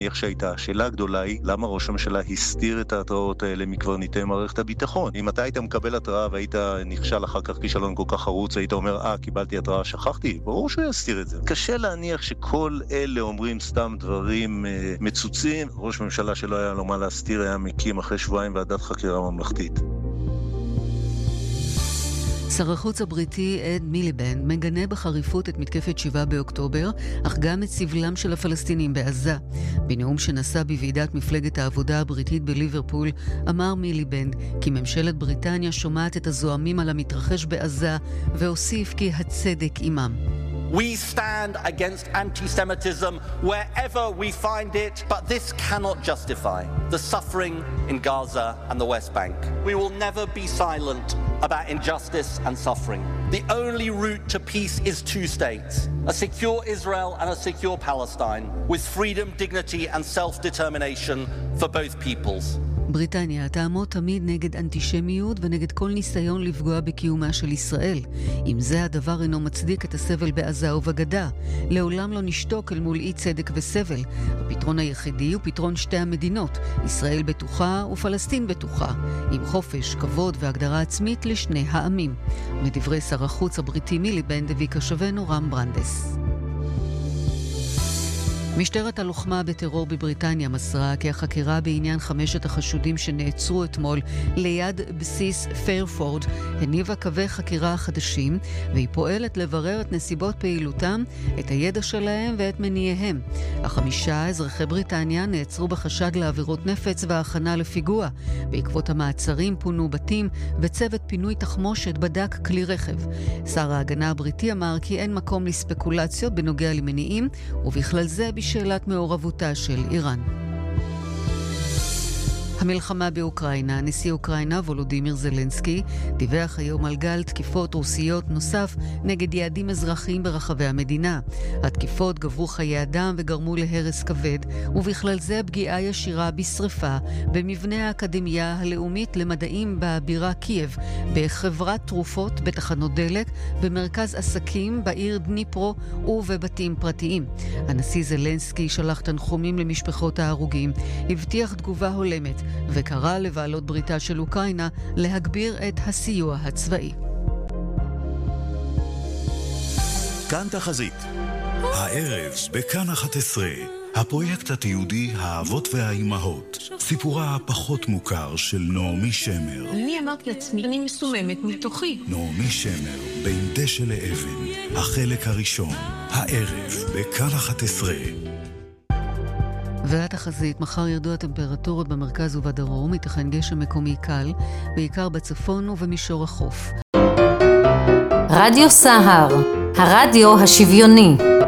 איך שהייתה, השאלה הגדולה היא, למה ראש הממשלה הסתיר את ההתראות האלה מקברניטי מערכת הביטחון? אם אתה היית מקבל התראה והיית נכשל אחר כך כישלון כל כך חרוץ, היית אומר, קיבלתי התראה, שכחתי, ברור שהוא יסתיר את זה. קשה להניח שכל אלה אומרים סתם דברים מצוצים. ראש ממשלה שלא היה לו מה להסתיר, היה מקים אחרי שבועיים ועדת חקירה ממלכתית. שר החוץ הבריטי אד מיליבנד מגנה בחריפות את מתקפת 7 באוקטובר, אך גם את סבלם של הפלסטינים בעזה. בנאום שנשא בוועידת מפלגת העבודה הבריטית בליברפול, אמר מיליבנד כי ממשלת בריטניה שומעת את הזועמים על המתרחש בעזה, והוסיף כי הצדק עמם. We stand against anti-Semitism wherever we find it, but this cannot justify the suffering in Gaza and the West Bank. We will never be silent about injustice and suffering. The only route to peace is two states, a secure Israel and a secure Palestine, with freedom, dignity and self-determination for both peoples. בריטניה תעמוד תמיד נגד אנטישמיות ונגד כל ניסיון לפגוע בקיומה של ישראל. אם זה הדבר אינו מצדיק את הסבל בעזה ובגדה. לעולם לא נשתוק אל מול אי צדק וסבל. הפתרון היחידי הוא פתרון שתי המדינות, ישראל בטוחה ופלסטין בטוחה, עם חופש, כבוד והגדרה עצמית לשני העמים. מדברי שר החוץ הבריטי מיליבנד הביא כשבנו רם ברנדס. משטרת הלוחמה בטרור בבריטניה מסרה כי החקירה בעניין 5 החשודים שנעצרו אתמול ליד בסיס פיירפורד הניבה קווי חקירה חדשים, והיא פועלת לברר את נסיבות פעילותם, את הידע שלהם ואת מניעיהם. 5 אזרחי בריטניה נעצרו בחשד לעבירות נפץ והכנה לפיגוע. בעקבות המעצרים פונו בתים וצוות פינוי תחמושת בדק כלי רכב. שר ההגנה הבריטי אמר כי אין מקום לספקולציות בנוגע למניעים, ובכלל זה בשאלת מעורבותה של איראן. המלחמה באוקראינה, נשיא אוקראינה וולודימיר זלנסקי דיווח היום על גל תקיפות רוסיות נוסף נגד יעדים אזרחיים ברחבי המדינה. התקיפות גבו חיי אדם וגרמו להרס כבד, ובכלל זה פגיעה ישירה בשריפה במבנה האקדמיה הלאומית למדעים בבירה קייב, בחברת תרופות, בתחנות דלק, במרכז עסקים בעיר דניפרו ובבתים פרטיים. הנשיא זלנסקי שלח תנחומים למשפחות ההרוגים, הבטיח תגובה הולמת וקרא לבעלות בריתה של אוקראינה להגביר את הסיוע הצבאי. כאן תחזית. הערב בכאן 11, הפרויקט התיעודי האבות והאימהות, סיפורה הפחות מוכר של נעמי שמר. אני אמרתי לעצמי, אני מסוממת מתוכי. נעמי שמר, בין דשא לאבן, החלק הראשון, הערב בכאן 11. והתחזית, מחר ירדו הטמפרטורות במרכז ובדרום, ייתכן גשם מקומי קל, בעיקר בצפון ובמישור החוף. רדיו סהר, הרדיו השוויוני.